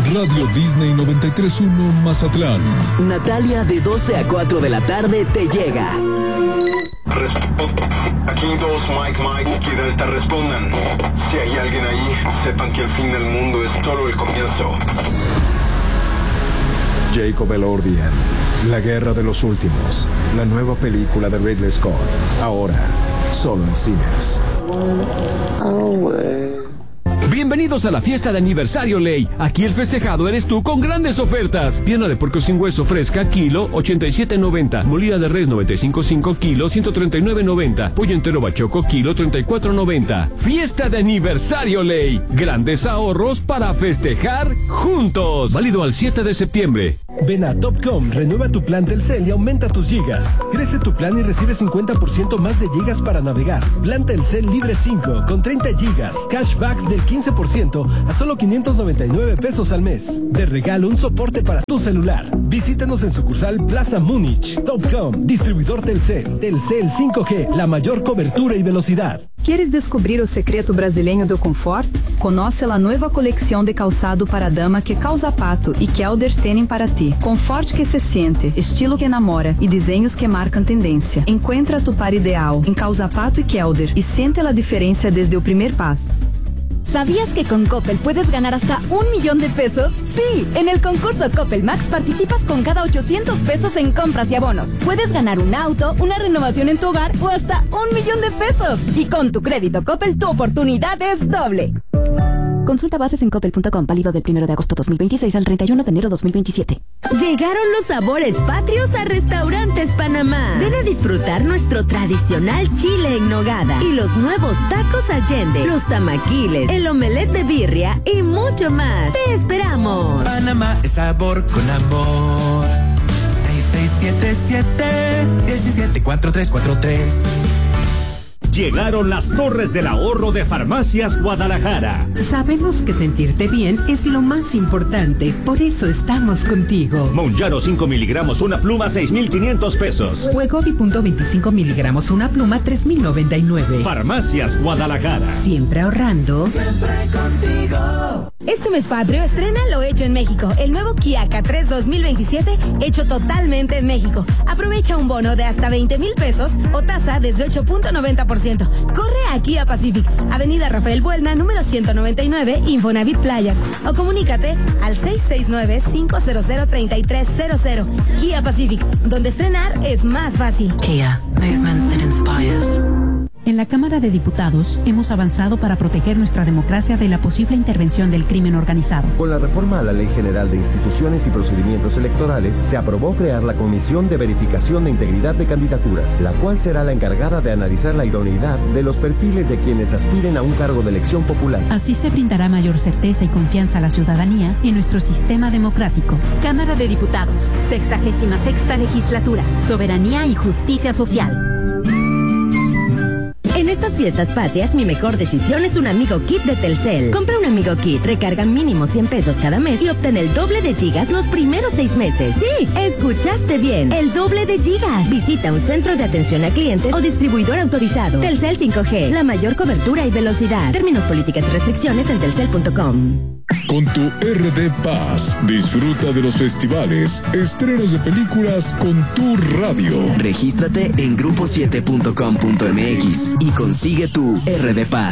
Radio Disney 93.1 Mazatlán. Natalia, de 12 a 4 de la tarde, te llega. Aquí 2, Mike y Delta respondan. Si hay alguien ahí, sepan que el fin del mundo es solo el comienzo. Jacob Elordian, La Guerra de los Últimos, la nueva película de Ridley Scott, ahora solo en cines. Bienvenidos a la fiesta de aniversario Ley. Aquí el festejado eres tú con grandes ofertas. Pierna de puerco sin hueso fresca, kilo, 87.90. Molida de res, 95.5, kilo, 139.90. Pollo entero bachoco, kilo, 34.90. Fiesta de aniversario Ley. Grandes ahorros para festejar juntos. Válido al 7 de septiembre. Ven a Topcom, renueva tu plan Telcel y aumenta tus gigas. Crece tu plan y recibe 50% más de gigas para navegar. Plan Telcel Libre 5 con 30 gigas. Cashback del 15% a solo 599 pesos al mes. De regalo un soporte para tu celular. Visítanos en sucursal Plaza Múnich. Topcom, distribuidor Telcel. Telcel 5G, la mayor cobertura y velocidad. Queres descobrir o secreto brasileiro do conforto? Conoce a nova coleção de calçado para dama que Causa Pato e Kelder têm para ti. Conforto que se siente, estilo que enamora e desenhos que marcam tendência. Encuentra tu par ideal em Causa Pato e Kelder e siente a diferença desde o primeiro passo. ¿Sabías que con Coppel puedes ganar hasta 1 millón de pesos? Sí, en el concurso Coppel Max participas con cada 800 pesos en compras y abonos. Puedes ganar un auto, una renovación en tu hogar o hasta 1 millón de pesos. Y con tu crédito Coppel, tu oportunidad es doble. Consulta bases en coppel.com, válido del 1 de agosto 2026 al 31 de enero 2027. Llegaron los sabores patrios a Restaurantes Panamá. Ven a disfrutar nuestro tradicional chile en nogada y los nuevos tacos Allende, los tamaquiles, el omelette de birria y mucho más. ¡Te esperamos! Panamá es sabor con amor. 6677-174343. Llegaron las torres del ahorro de Farmacias Guadalajara. Sabemos que sentirte bien es lo más importante, por eso estamos contigo. Monjaro 5 miligramos una pluma, 6,500 pesos. Wegovy.25 miligramos una pluma, 3,099. Farmacias Guadalajara. Siempre ahorrando. Siempre contigo. Este mes patrio estrena lo hecho en México. El nuevo Kia K3 2027 hecho totalmente en México. Aprovecha un bono de hasta 20,000 pesos o tasa desde 8.90%. Corre a Kia Pacific, Avenida Rafael Buelna, número 199, Infonavit Playas. O comunícate al 669-500-3300. Kia Pacific, donde estrenar es más fácil. Kia, movement that inspires. En la Cámara de Diputados hemos avanzado para proteger nuestra democracia de la posible intervención del crimen organizado. Con la reforma a la Ley General de Instituciones y Procedimientos Electorales, se aprobó crear la Comisión de Verificación de Integridad de Candidaturas, la cual será la encargada de analizar la idoneidad de los perfiles de quienes aspiren a un cargo de elección popular. Así se brindará mayor certeza y confianza a la ciudadanía en nuestro sistema democrático. Cámara de Diputados, 66ª Legislatura, Soberanía y Justicia Social. En estas fiestas patrias, mi mejor decisión es un Amigo Kit de Telcel. Compra un Amigo Kit, recarga mínimo 100 pesos cada mes y obtén el doble de gigas los primeros 6 meses. Sí, escuchaste bien, el doble de gigas. Visita un centro de atención a clientes o distribuidor autorizado. Telcel 5G, la mayor cobertura y velocidad. Términos, políticas y restricciones en telcel.com. Con tu RD Paz, disfruta de los festivales, estrenos de películas con tu radio. Regístrate en grupo7.com.mx y consigue tu RD Paz.